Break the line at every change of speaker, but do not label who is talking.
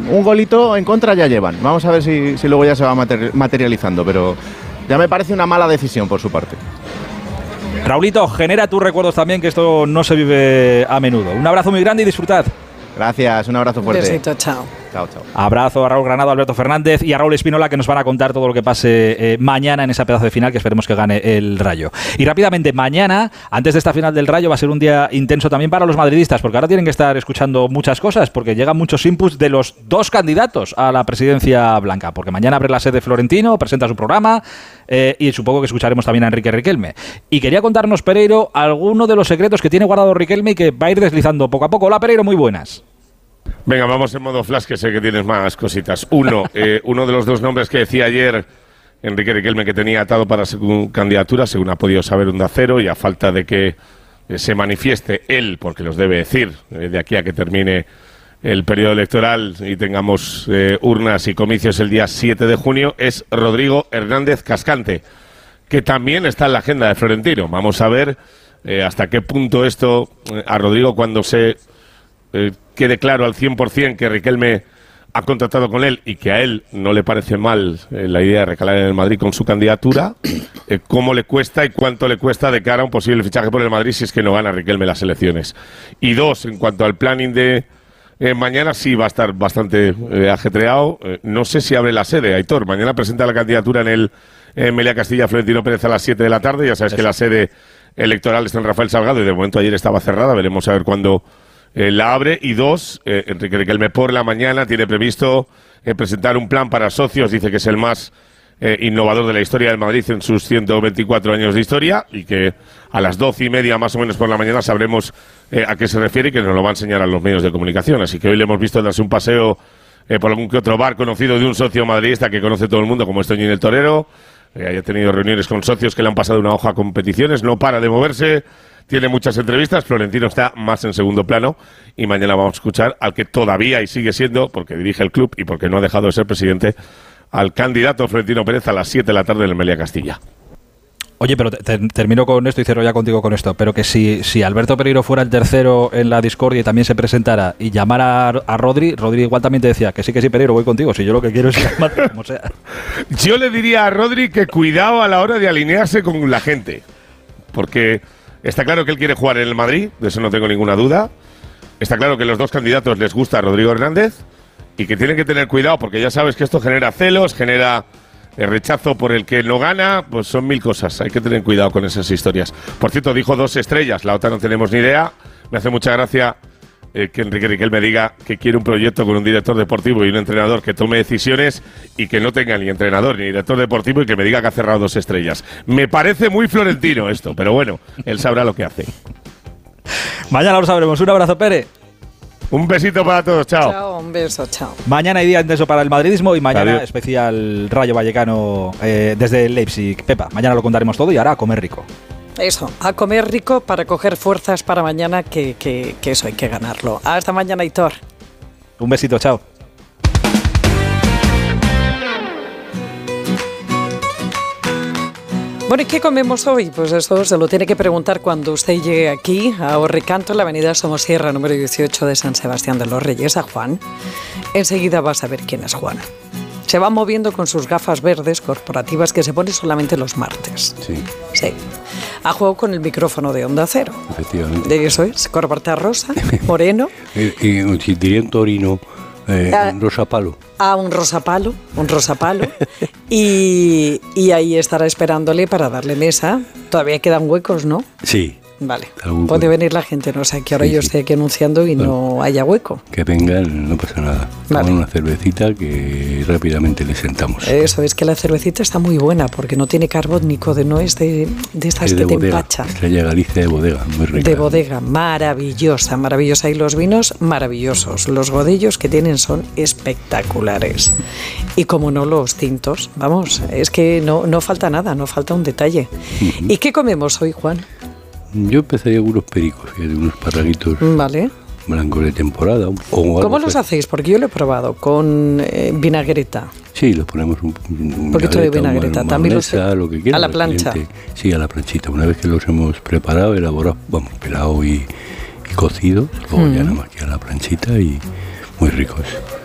un golito en contra ya llevan. Vamos a ver si luego ya se va materializando, pero ya me parece una mala decisión por su parte.
Raulito, genera tus recuerdos también, que esto no se vive a menudo. Un abrazo muy grande y disfrutad.
Gracias, un abrazo fuerte.
Besito, chao.
Chao, chao.
Abrazo a Raúl Granado, a Alberto Fernández y a Raúl Espinola, que nos van a contar todo lo que pase mañana en esa pedazo de final, que esperemos que gane el Rayo. Y rápidamente, mañana, antes de esta final del Rayo, va a ser un día intenso también para los madridistas, porque ahora tienen que estar escuchando muchas cosas, porque llegan muchos inputs de los dos candidatos a la presidencia blanca, porque mañana abre la sede Florentino, presenta su programa, y supongo que escucharemos también a Enrique Riquelme. Y quería contarnos, Pereiro, alguno de los secretos que tiene guardado Riquelme y que va a ir deslizando poco a poco. Hola, Pereiro, muy buenas.
Venga, vamos en modo flash, que sé que tienes más cositas. Uno de los dos nombres que decía ayer Enrique Riquelme que tenía atado para su candidatura, según ha podido saber Onda Cero, y a falta de que se manifieste él, porque los debe decir, de aquí a que termine el periodo electoral y tengamos urnas y comicios el día 7 de junio, es Rodrigo Hernández Cascante, que también está en la agenda de Florentino. Vamos a ver hasta qué punto esto, a Rodrigo, cuando se quede claro al 100% que Riquelme ha contratado con él y que a él no le parece mal la idea de recalar en el Madrid con su candidatura, cómo le cuesta y cuánto le cuesta de cara a un posible fichaje por el Madrid si es que no gana Riquelme las elecciones. Y dos, en cuanto al planning de mañana, sí va a estar bastante ajetreado. No sé si abre la sede, Aitor. Mañana presenta la candidatura en el Meliá Castilla Florentino Pérez a las 7 de la tarde. Ya sabes que la sede electoral está en Rafael Salgado y de momento ayer estaba cerrada. Veremos a ver cuándo la abre. Y dos, Enrique Riquelme por la mañana tiene previsto presentar un plan para socios. Dice que es el más innovador de la historia del Madrid en sus 124 años de historia, y que a las 12:30 más o menos por la mañana sabremos a qué se refiere y que nos lo va a enseñar a los medios de comunicación. Así que hoy le hemos visto darse un paseo por algún que otro bar conocido de un socio madridista que conoce todo el mundo, como es Toñín el Torero. Haya tenido reuniones con socios que le han pasado una hoja a competiciones, no para de moverse. Tiene muchas entrevistas, Florentino está más en segundo plano, y mañana vamos a escuchar al que todavía y sigue siendo, porque dirige el club y porque no ha dejado de ser presidente, al candidato Florentino Pérez a las 7 de la tarde en el Meliá Castilla. Oye, pero termino con esto y cierro ya contigo con esto, pero que si Alberto Pereiro fuera el tercero en la discordia y también se presentara y llamara a Rodri igual también te decía que sí, Pereiro, voy contigo, si yo lo que quiero es llamarte como sea. Yo le diría a Rodri que cuidado a la hora de alinearse con la gente, porque está claro que él quiere jugar en el Madrid, de eso no tengo ninguna duda. Está claro que a los dos candidatos les gusta Rodrigo Hernández y que tienen que tener cuidado, porque ya sabes que esto genera celos, genera rechazo por el que no gana, pues son mil cosas. Hay que tener cuidado con esas historias. Por cierto, dijo 2 estrellas, la otra no tenemos ni idea. Me hace mucha gracia que Enrique Riquelme diga que quiere un proyecto con un director deportivo y un entrenador que tome decisiones y que no tenga ni entrenador ni director deportivo, y que me diga que ha cerrado 2 estrellas. Me parece muy florentino esto, pero bueno, él sabrá lo que hace. Mañana lo sabremos. Un abrazo, Pere. Un besito para todos, chao.
Chao, un beso, chao.
Mañana hay día intenso para el madridismo y mañana especial Rayo Vallecano desde Leipzig. Pepa, mañana lo contaremos todo y ahora a comer rico.
Eso, a comer rico para coger fuerzas para mañana, que eso hay que ganarlo. Hasta mañana, Aitor.
Un besito, chao.
Bueno, ¿y qué comemos hoy? Pues eso se lo tiene que preguntar cuando usted llegue aquí a Orricanto, en la avenida Somosierra, número 18 de San Sebastián de los Reyes, a Juan. Enseguida vas a ver quién es Juan. Se va moviendo con sus gafas verdes corporativas que se pone solamente los martes.
Sí.
Sí. Ha jugado con el micrófono de Onda Cero.
Efectivamente.
De eso es, corbata rosa, moreno.
Si diría en Torino, un rosapalo.
Un rosapalo. y ahí estará esperándole para darle mesa. Todavía quedan huecos, ¿no?
Sí.
Vale, puede venir la gente, no sé, que ahora yo estoy aquí anunciando y no haya hueco.
Que vengan, no pasa nada.
Vale.
Toman una cervecita que rápidamente les sentamos.
Eso, es que la cervecita está muy buena porque no tiene carbónico, no es de estas que te empacha.
Estrella Galicia de bodega, muy rica.
De bodega, maravillosa. Y los vinos maravillosos. Los godellos que tienen son espectaculares. Y como no, los tintos, vamos, es que no falta nada, no falta un detalle. Uh-huh. ¿Y qué comemos hoy, Juan?
Yo empezaría con unos pericos, unos parraguitos blancos de temporada.
¿Cómo los hacéis? Porque yo lo he probado con vinagreta.
Sí, los ponemos un
poquito de vinagreta. También
lo que quieran,
a la plancha.
Sí, a la planchita. Una vez que los hemos preparado, elaborado, pelado y cocido, luego ya nada más que a la planchita y muy ricos.